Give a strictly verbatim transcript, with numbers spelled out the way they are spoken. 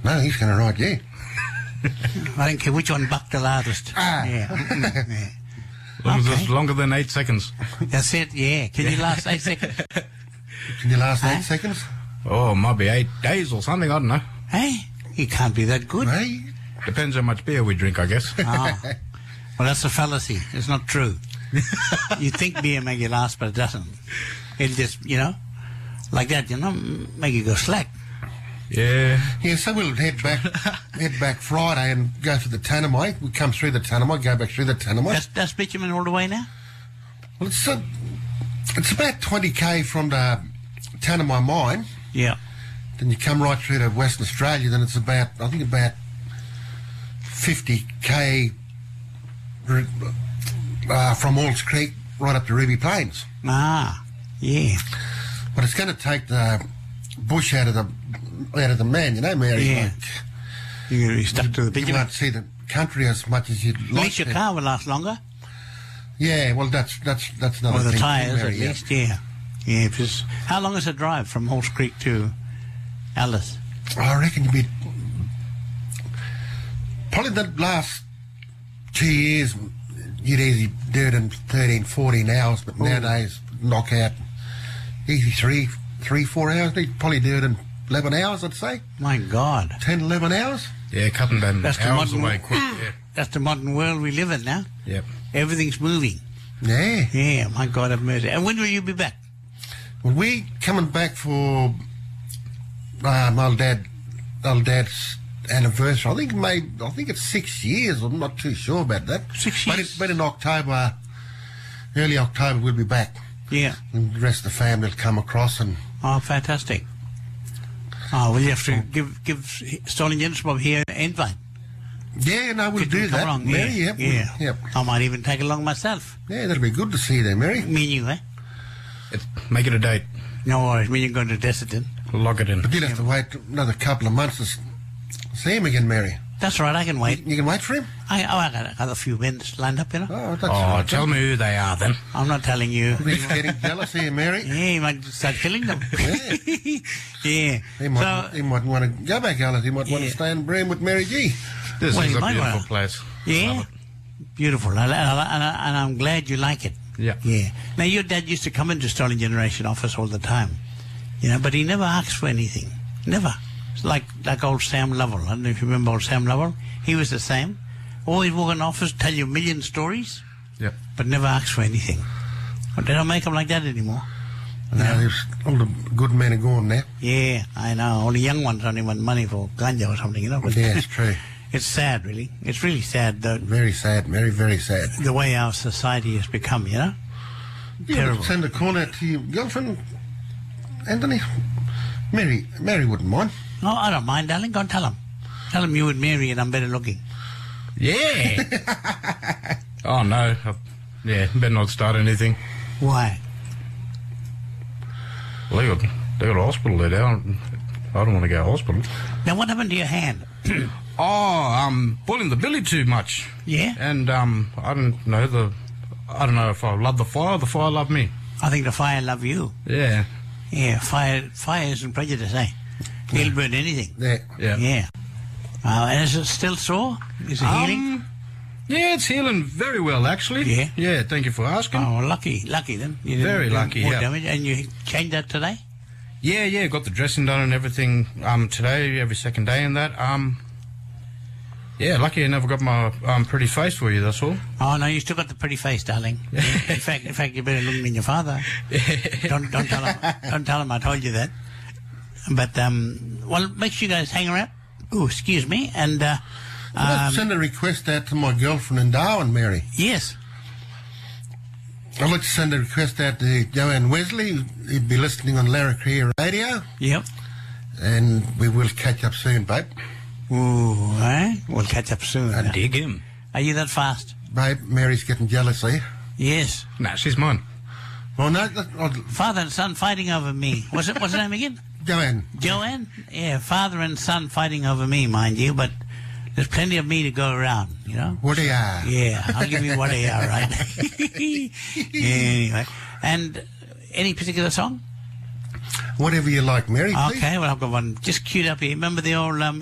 No, he's going to ride you. I don't care which one bucked the loudest. Ah. Yeah. Mm, yeah. As long as Okay. it's longer than eight seconds. That's it, yeah. Can you last eight seconds? Can you last eight Huh? seconds? Oh, might be eight days or something, I don't know. Hey? You can't be that good. Hey? Depends how much beer we drink, I guess. Oh. Well, that's a fallacy. It's not true. You think beer make you last, but it doesn't. It'll just, you know, like that, you know, make you go slack. Yeah. Yeah, so we'll head back head back Friday and go to the Tanami. We come through the Tanami, go back through the Tanami. That's, that's bitumen all the way now? Well, it's, uh, it's about twenty k from the Tanami mine. Yeah. Then you come right through to Western Australia, then it's about, I think about fifty k uh, from Halls Creek right up to Ruby Plains. Ah, yeah. But it's going to take the bush out of the out of the man, you know, Mary. Yeah. Like, You're you're stuck to the you bitumen. won't see the country as much as you'd At like least your to. car will last longer. Yeah, well, that's that's that's another Or the thing. too, tyres, Mary, at yeah. least, yeah. Yeah, because how long is the drive from Halls Creek to Alice? I reckon you'd be probably the last two years you'd easily do it in thirteen, fourteen hours, but nowadays knock out easy three, three, four hours. You'd probably do it in eleven hours, I'd say. My God. ten, eleven hours. Yeah, cutting them That's the hours modern away world. quick. Yeah. That's the modern world we live in now. Yep. Everything's moving. Yeah. Yeah, my God have mercy. And when will you be back? Well, we coming back for uh, my old dad, old dad's anniversary. I think maybe I think it's six years. I'm not too sure about that. Six But, years? it, but in October, early October, we'll be back. Yeah. And the rest of the family will come across and Oh, fantastic. Oh, well, you have to give give Stalin Jensbob here an invite. yeah, no, we'll Could you do come that. along? Mary, Yeah, yep, yeah. yep. I might even take along myself. Yeah, that'll be good to see you there, Mary. Me and you, eh? It, make it a date. No worries. Me and you going to Desserton. Lock it in. But you'll have to wait another couple of months to s- see him again, Mary. That's right. I can wait. You can wait for him? I, oh, I got, I got a few men lined up, you know. Oh, that's Oh, right. tell me who they are then. I'm not telling you. He's getting jealous here, Mary. Yeah, you might start killing them. Yeah. yeah. He might, So, he might want to go back, Alice. He might want Yeah. to stay in Bream with Mary G. This Well, is you a might beautiful wanna- place. yeah, Love beautiful. I, I, I, and, I, and I'm glad you like it. it. Yeah. Yeah. Now, your dad used to come into Stolen Generation office all the time, you know, but he never asked for anything. Never. It's like like old Sam Lovell. I don't know if you remember old Sam Lovell. He was the same. Always walk in the office, tell you a million stories, Yep. but never ask for anything. But they don't make them like that anymore. No, there's- all the good men are gone now. Yeah, I know. All the young ones only want money for ganja or something, you know. But Yeah, it's true. it's sad, really. It's really sad, the, Very sad, very, very sad. the way our society has become, you know. You Terrible. would send a corn out to your girlfriend, Anthony. Mary, Mary wouldn't mind. No, I don't mind, darling. Go and tell him. Tell him you and Mary and I'm better looking. Yeah. oh, no. I, yeah, better not start anything. Why? Well, they got, they got a hospital there now. I don't want to go to hospital. Now, what happened to your hand? Oh, um, pulling the billy too much. Yeah? And, um, I don't know, the... I don't know if I love the fire or the fire love me. I think the fire love you. Yeah. Yeah, fire fire isn't prejudice, eh? He'll burn anything. Yeah. Yeah. Yeah. Uh, and is it still sore? Is it healing? Um, yeah, it's healing very well, actually. Yeah? Yeah, thank you for asking. Oh, lucky, lucky then. You didn't Very do lucky, more yeah. damage. And you changed that today? Yeah, yeah, got the dressing done and everything um, today, every second day and that. Um, yeah, lucky I never got my um, pretty face for you, that's all. Oh, no, you still got the pretty face, darling. in fact, in fact, you're better looking than your father. don't don't tell him. Don't tell him I told you that. But um, well, make sure you guys hang around. Oh, excuse me. And uh, I'd um, send a request out to my girlfriend in Darwin, Mary. yes, I'd like to send a request out to Joanne Wesley. He'd be listening on Larrakia Radio. yep. And we will catch up soon, babe. Ooh, eh? We'll catch up soon. I dig him. Are you that fast? Babe, Mary's getting jealous here. Yes. Nah, she's mine. Well, no, that, oh, Father and son fighting over me. What's it? What's her name again? Joanne. Joanne? Yeah, father and son fighting over me, mind you, but there's plenty of me to go around, you know? What are you? Yeah, I'll give you what they are, right? Anyway. And any particular song? Whatever you like, Mary, please. Okay, well, I've got one just queued up here. Remember the old um,